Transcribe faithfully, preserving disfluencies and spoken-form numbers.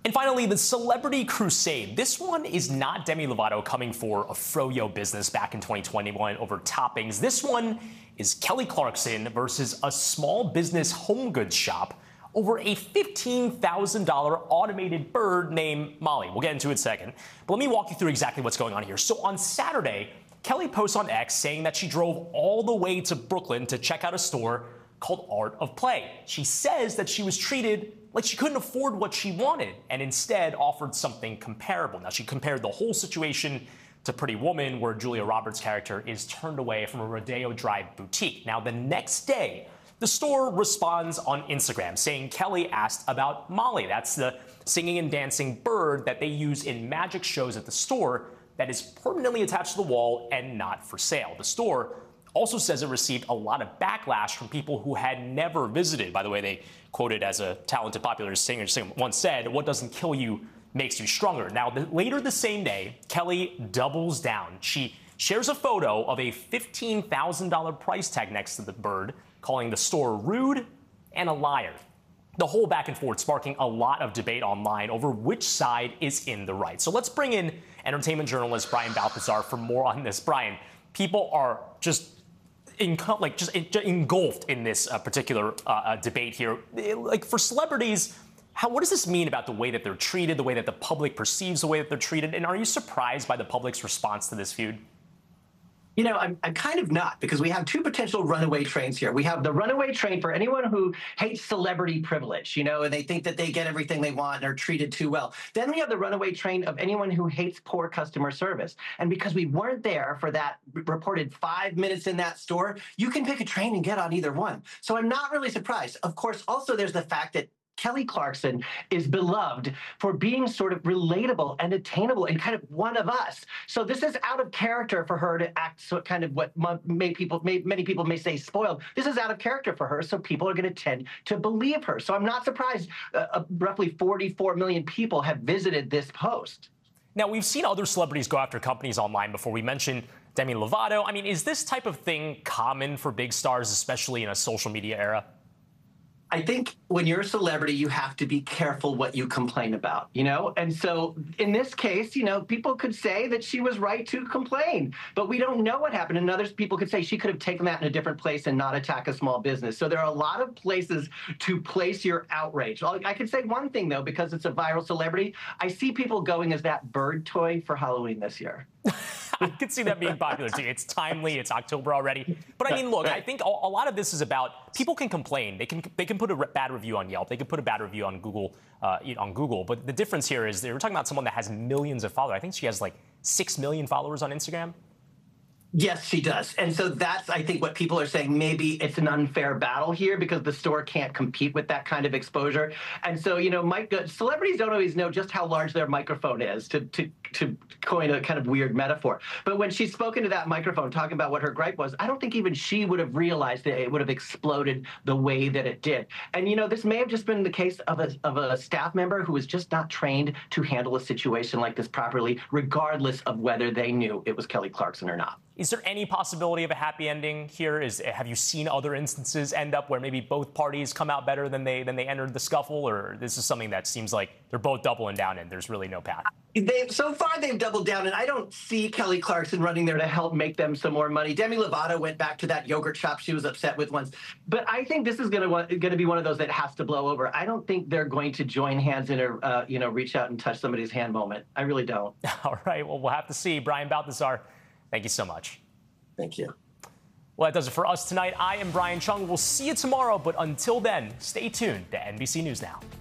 And finally, the Celebrity Crusade. This one is not Demi Lovato coming for a froyo business back in twenty twenty-one over toppings. This one is Kelly Clarkson versus a small business home goods shop over a fifteen thousand dollars automated bird named Molly. We'll get into it in a second. But let me walk you through exactly what's going on here. So on Saturday, Kelly posts on X saying that she drove all the way to Brooklyn to check out a store called Art of Play. She says that she was treated like she couldn't afford what she wanted and instead offered something comparable. Now, she compared the whole situation to Pretty Woman, where Julia Roberts' character is turned away from a Rodeo Drive boutique. Now, the next day, the store responds on Instagram saying Kelly asked about Molly. That's the singing and dancing bird that they use in magic shows at the store that is permanently attached to the wall and not for sale. The store also says it received a lot of backlash from people who had never visited. By the way, they quoted as a talented popular singer once said, "What doesn't kill you makes you stronger." Now, the, later the same day, Kelly doubles down. She shares a photo of a fifteen thousand dollars price tag next to the bird, calling the store rude and a liar. The whole back and forth sparking a lot of debate online over which side is in the right. So let's bring in entertainment journalist Brian Balthazar for more on this. Brian, people are just In, like just engulfed in this uh, particular uh, debate here. Like for celebrities, how what does this mean about the way that they're treated, the way that the public perceives the way that they're treated? And are you surprised by the public's response to this feud? You know, I'm, I'm kind of not, because we have two potential runaway trains here. We have the runaway train for anyone who hates celebrity privilege, you know, and they think that they get everything they want and are treated too well. Then we have the runaway train of anyone who hates poor customer service. And because we weren't there for that reported five minutes in that store, you can pick a train and get on either one. So I'm not really surprised. Of course, also there's the fact that Kelly Clarkson is beloved for being sort of relatable and attainable and kind of one of us. So this is out of character for her to act so kind of what may people, may, many people may say spoiled. This is out of character for her, so people are going to tend to believe her. So I'm not surprised uh, uh, roughly forty-four million people have visited this post. Now, we've seen other celebrities go after companies online before. We mentioned Demi Lovato. I mean, is this type of thing common for big stars, especially in a social media era? I think when you're a celebrity, you have to be careful what you complain about, you know? And so in this case, you know, people could say that she was right to complain, but we don't know what happened. And others people could say she could have taken that in a different place and not attack a small business. So there are a lot of places to place your outrage. I could say one thing, though, because it's a viral celebrity, I see people going as that bird toy for Halloween this year. I could see that being popular, too. It's timely. It's October already. But, I mean, look, I think a lot of this is about people can complain. They can they can put a bad review on Yelp. They can put a bad review on Google. Uh, on Google. But the difference here is they were talking about someone that has millions of followers. I think she has like six million followers on Instagram. Yes, she does. And so that's, I think, what people are saying. Maybe it's an unfair battle here because the store can't compete with that kind of exposure. And so, you know, Mike, celebrities don't always know just how large their microphone is, to, to, to coin a kind of weird metaphor. But when she's spoken to that microphone talking about what her gripe was, I don't think even she would have realized that it would have exploded the way that it did. And, you know, this may have just been the case of a, of a staff member who was just not trained to handle a situation like this properly, regardless of whether they knew it was Kelly Clarkson or not. Is there any possibility of a happy ending here? Is have you seen other instances end up where maybe both parties come out better than they than they entered the scuffle, or this is something that seems like they're both doubling down and there's really no path? They, so far, they've doubled down, and I don't see Kelly Clarkson running there to help make them some more money. Demi Lovato went back to that yogurt shop she was upset with once. But I think this is going to going to be one of those that has to blow over. I don't think they're going to join hands in a uh, you know reach out and touch somebody's hand moment. I really don't. All right. Well, we'll have to see. Brian Balthazar, thank you so much. Thank you. Well, that does it for us tonight. I am Brian Chung. We'll see you tomorrow. But until then, stay tuned to N B C News Now.